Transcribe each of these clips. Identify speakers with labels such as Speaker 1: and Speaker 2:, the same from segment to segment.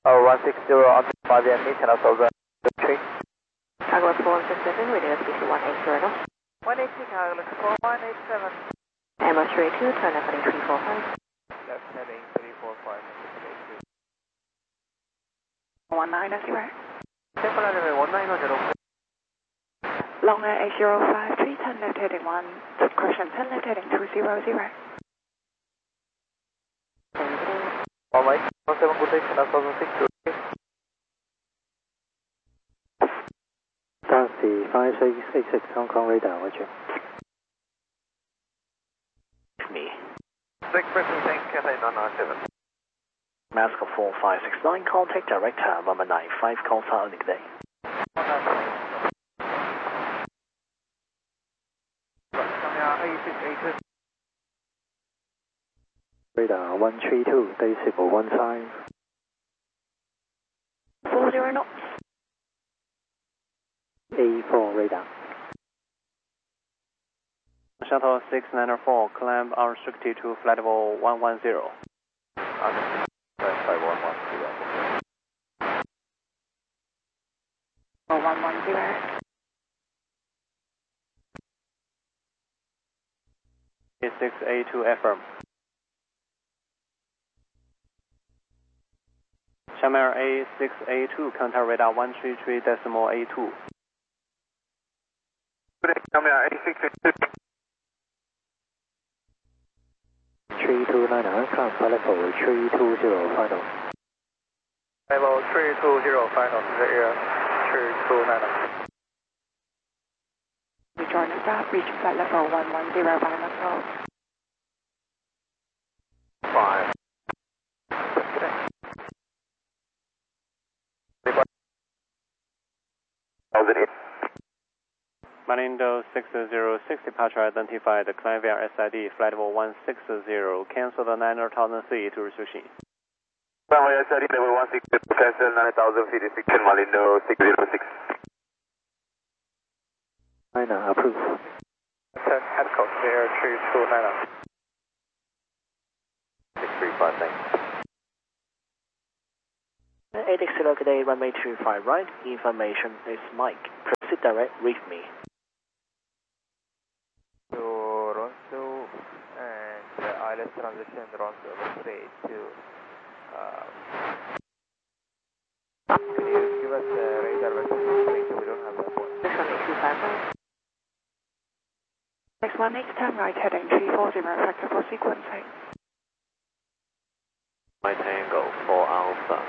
Speaker 1: 160 on 5 AM, channel Southern 3.
Speaker 2: Cargo 4167, radio speed to 180 knots.
Speaker 1: 180, cargo looks for 187.
Speaker 2: Amos 32, turn left heading 345.
Speaker 1: Left heading 345,
Speaker 2: 190.
Speaker 1: Temple 190.
Speaker 2: Long Air 8053, turn left heading 1, correction, turn left heading 200.
Speaker 1: Alright, 17 good day, channel Southern 6.
Speaker 3: Taxi 5686 Hong Kong radar, roger.
Speaker 4: Me.
Speaker 1: 6 person, thank Cathay 997.
Speaker 4: Mask 4569, contact director 1195, calls are only today.
Speaker 3: Radar 132, decibel 15.
Speaker 2: 40 knots.
Speaker 3: A4 radar.
Speaker 5: Shuttle 694, climb unrestricted to flight level 110.
Speaker 1: Flight 110.
Speaker 2: 110.
Speaker 5: 682 affirm. Channel A682, contact radar 133.82.
Speaker 1: Good day, Channel A682.
Speaker 3: 3299, climb flight level 320 final.
Speaker 1: Level 320 final, the air 329.
Speaker 2: Rejoin stop, reach flight level 110 final call.
Speaker 1: 5.
Speaker 5: Malindo 606, departure identified, climb via SID, flight level 160, cancel the 9,000 feet to restriction.
Speaker 1: Runway SID level 160, cancel 9,000 feet restriction, Malindo 606.
Speaker 3: China approved.
Speaker 1: Turn headcoat, the air 329. 635, thanks.
Speaker 4: 860 good day, runway 25 right, information is Mike. Proceed direct, read me.
Speaker 1: Ronso and ILS transition Ronso straight to can you give us radar versus straight? We don't have that one.
Speaker 2: 61825. Next 18 turn right heading 340, factor for sequencing.
Speaker 5: My tango for Alpha.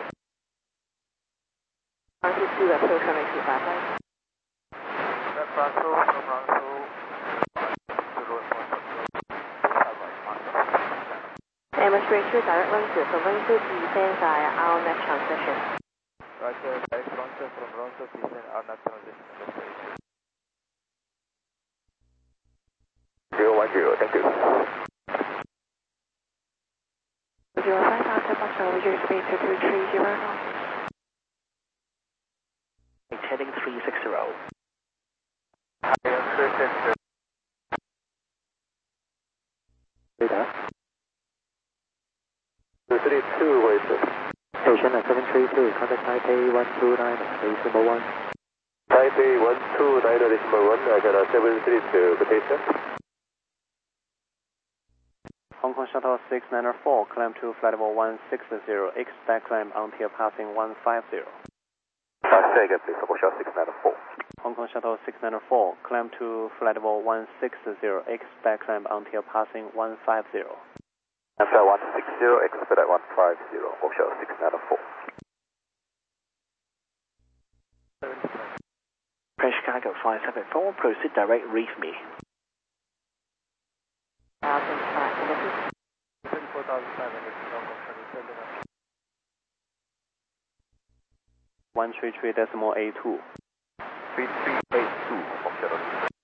Speaker 2: 122 approach 1825.
Speaker 1: Left Ronso from Ronso to road 1.
Speaker 2: Amos 32, direct run to Ronso, descend via RNAV transition.
Speaker 1: Roger, direct Ronso from Ronso, descend RNAV transition. 010, thank you.
Speaker 2: 05 after bus over speed to 230 knots.
Speaker 4: Heading 360.
Speaker 3: Radar.
Speaker 1: 232, wait.
Speaker 3: Station at 732, contact Taipei 129, decimal 1.
Speaker 1: Taipei 129.1, I got a 732, quotation.
Speaker 5: Hong Kong Shuttle 694, climb to flight level 160, expect climb until passing 150.
Speaker 1: Say again, please, Hong Kong Shuttle 694.
Speaker 5: Hong Kong Shuttle 694, climb to flight level 160, expect climb until passing 150.
Speaker 1: Flight 160, expect at 150, Hong Kong Shuttle 694.
Speaker 4: Pressure cargo 574, proceed direct, read me.
Speaker 5: 133.82.
Speaker 1: 3382, Hong Shuttle.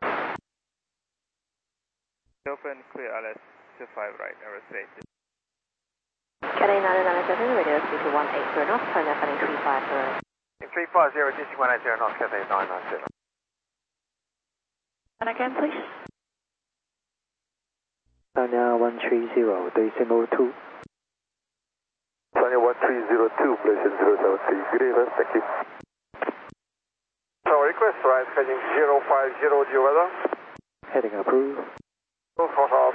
Speaker 1: Open, clear LS 25 right, aerospace.
Speaker 2: Cathay 997, radio speed to 180 knots, turn left heading 350.
Speaker 1: 350, DC 180 knots, Cathay 997.
Speaker 2: And again, please.
Speaker 3: China 130, decimal 2.
Speaker 1: Flight California 1302, Malaysian 073. Good evening, thank you.
Speaker 6: So request right heading 050 due weather.
Speaker 3: Heading approved.
Speaker 6: Hotel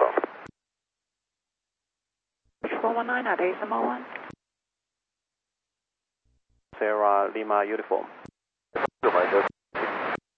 Speaker 6: 7
Speaker 2: 419 at decimal 1.
Speaker 5: Sierra Lima uniform.
Speaker 1: Reminder.